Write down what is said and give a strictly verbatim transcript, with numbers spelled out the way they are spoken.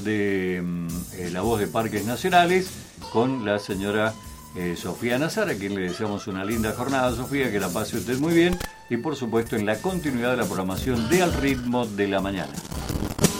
de eh, La Voz de Parques Nacionales con la señora eh, Sofía Nazar, a quien le deseamos una linda jornada, Sofía, que la pase usted muy bien, y por supuesto en la continuidad de la programación de Al Ritmo de la Mañana.